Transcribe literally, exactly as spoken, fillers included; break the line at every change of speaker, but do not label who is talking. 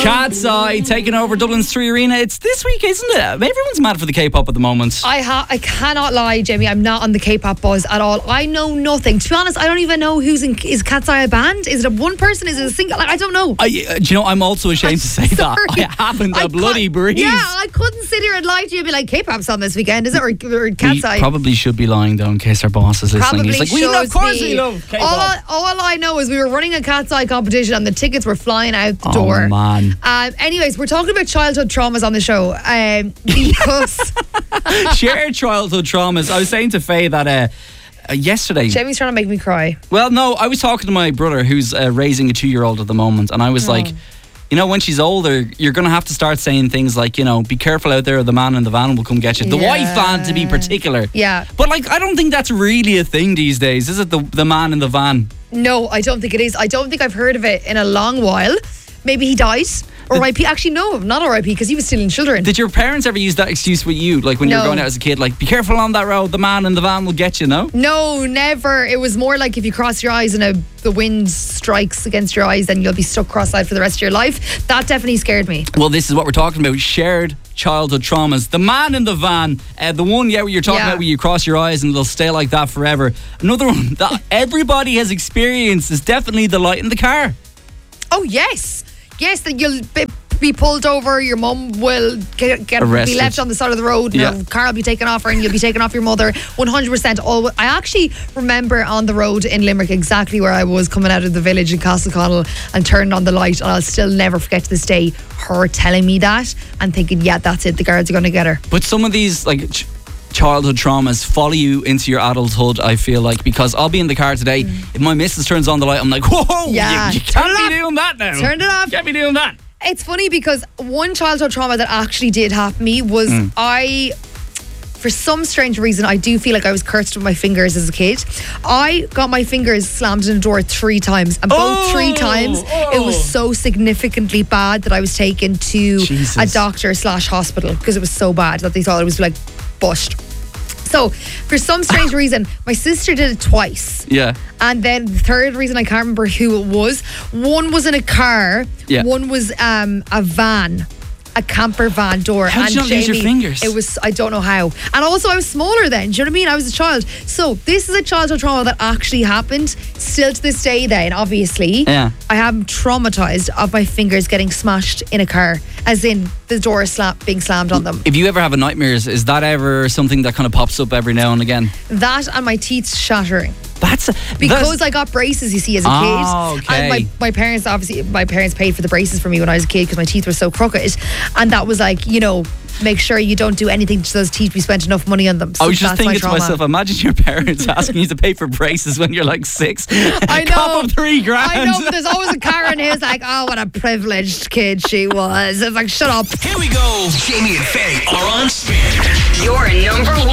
Cat's Eye taking over Dublin's Three Arena. It's this week, isn't it? Everyone's mad for the K-pop at the moment.
I ha- I cannot lie, Jamie. I'm not on the K-pop buzz at all. I know nothing. To be honest, I don't even know who's in. Is Cat's Eye a band? Is it a one person? Is it a single? Like, I don't know.
I, uh, do you know? I'm also ashamed
I'm
to say
sorry.
that I haven't a
I
bloody
cou-
breeze.
Yeah, I couldn't sit here and lie to you and be like, K-pop's on this weekend, is it? Or, or
We
Cat's Eye?
probably should be lying though in case our boss is listening.
Probably
He's like, we
should
know, of course
be.
we love K-pop.
All I, all I know is we were running a Cat's Eye competition and the tickets were flying out the
Oh,
door.
man.
Um, anyways, we're talking about childhood traumas on the show um, because
Shared childhood traumas. I was saying to Faye that uh, uh, yesterday.
Jamie's trying to make me cry.
Well, no, I was talking to my brother who's uh, raising a two-year-old at the moment, and I was
Oh.
like, you know, when she's older, you're going to have to start saying things like, you know, be careful out there, the man in the van will come get you. The
Yeah.
wife van, to be particular.
Yeah.
But, like, I don't think that's really a thing these days, is it? The, the man in the van.
No, I don't think it is. I don't think I've heard of it in a long while. Maybe he died. R I P. Actually, no, not R I P because he was stealing children.
Did your parents ever use that excuse with you? Like, when you were
No.
going out as a kid, like, be careful on that road, the man in the van will get you, no?
No, never. It was more like if you cross your eyes and a, the wind strikes against your eyes, then you'll be stuck cross-eyed for the rest of your life. That definitely scared me.
Well, this is what we're talking about. Shared childhood traumas. The man in the van, uh, the one, yeah, where you're talking
Yeah.
about where you cross your eyes and it'll stay like that forever. Another one that everybody has experienced is definitely the light in the car.
Oh, yes. Yes, that you'll be, be pulled over, your mum will get, get be
Arrested.
left on the side of the road,
Yeah.
your car will be taken off her and you'll be taken off your mother. one hundred percent. All, I actually remember on the road in Limerick exactly where I was coming out of the village in Castleconnell and turned on the light, and I'll still never forget to this day her telling me that and thinking, yeah, that's it, the guards are going to get her.
But some of these, like, ch- childhood traumas follow you into your adulthood, I feel like, because I'll be in the car today, if my missus turns on the light, I'm like, whoa,
Yeah.
you, you
Turn
can't
it
be
off.
doing that now.
Turn it off.
You can't be doing that.
It's funny because one childhood trauma that actually did happen to me was
Mm.
I, for some strange reason, I do feel like I was cursed with my fingers as a kid. I got my fingers slammed in a door three times, and both
Oh,
three times it
oh.
was so significantly bad that I was taken to
Jesus.
a doctor slash hospital because it was so bad that they thought it was like bust. So, for some strange reason, my sister did it twice.
Yeah.
And then the third reason, I can't remember who it was. One was in a car.
Yeah.
One was um, a van. A camper van door.
How did
and
you not lose your
Jamie,
fingers?
It was, I don't know how. And also I was smaller then, do you know what I mean? I was a child. So this is a childhood trauma that actually happened. Still to this day then, obviously.
Yeah.
I am traumatized of my fingers getting smashed in a car. As in the door slap being slammed on them.
If you ever have a nightmares, is that ever something that kind of pops up every now and again?
That and my teeth shattering.
That's
Because
that's,
I got braces, you see, as a
Oh,
kid.
okay.
And my, my parents, obviously, my parents paid for the braces for me when I was a kid because my teeth were so crooked. And that was like, you know, make sure you don't do anything to those teeth. We spent enough money on them. So
I was just
that's my
thinking to
trauma.
myself, imagine your parents asking you to pay for braces when you're like six.
I
Cop
know.
up three grand.
I know, but there's always a Karen who's like, oh, what a privileged kid she was. It's like, shut up.
Here we go. Jamie and Faye are on spin.
Your number one.